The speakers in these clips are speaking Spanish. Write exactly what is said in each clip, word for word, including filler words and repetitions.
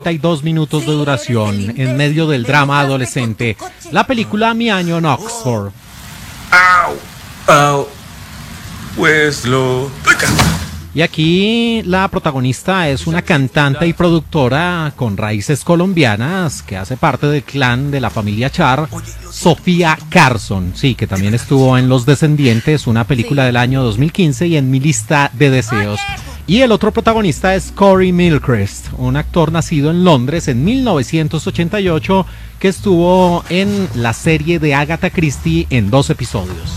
treinta y dos minutos de duración en medio del drama adolescente. La película Mi año en Oxford. ¡Au! ¡Au! Pues lo... Y aquí la protagonista es una cantante y productora con raíces colombianas que hace parte del clan de la familia Char, Sofía Carson, sí, que también estuvo en Los Descendientes, una película del año dos mil quince, y en Mi lista de deseos. Y el otro protagonista es Corey Milchrist, un actor nacido en Londres en mil novecientos ochenta y ocho que estuvo en la serie de Agatha Christie en dos episodios.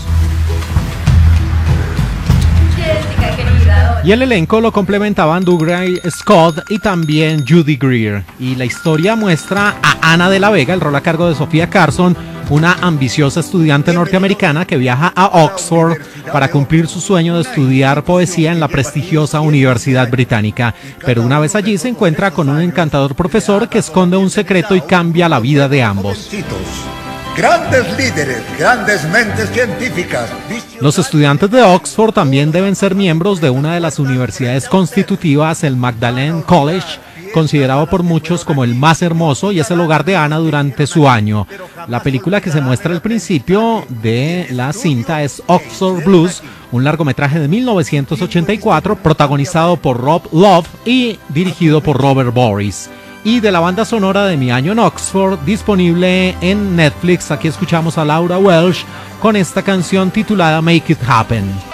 Y el elenco lo complementaban Dougray Scott y también Judy Greer. Y la historia muestra a Ana de la Vega, el rol a cargo de Sofía Carson, una ambiciosa estudiante norteamericana que viaja a Oxford para cumplir su sueño de estudiar poesía en la prestigiosa Universidad Británica. Pero una vez allí se encuentra con un encantador profesor que esconde un secreto y cambia la vida de ambos. Grandes líderes, grandes mentes científicas. Los estudiantes de Oxford también deben ser miembros de una de las universidades constitutivas, el Magdalen College, considerado por muchos como el más hermoso, y es el hogar de Ana durante su año. La película que se muestra al principio de la cinta es Oxford Blues, un largometraje de mil novecientos ochenta y cuatro protagonizado por Rob Love y dirigido por Robert Boris. Y de la banda sonora de Mi año en Oxford, disponible en Netflix, aquí escuchamos a Laura Welsh con esta canción titulada Make It Happen.